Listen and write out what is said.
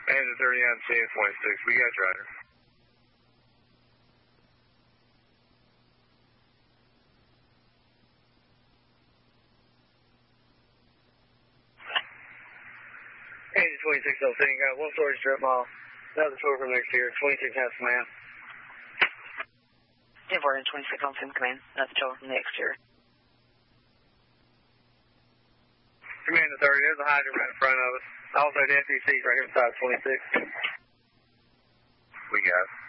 And the 30 on 1026. We got driver. And 26 City, got one storage strip mall. Another tour for next year. 26 has command. Yeah, 26 on Sim command. Another tour from next year. Command to 30, there's a hydrant right in front of us. Also, the FCC's right here beside 26. We got it.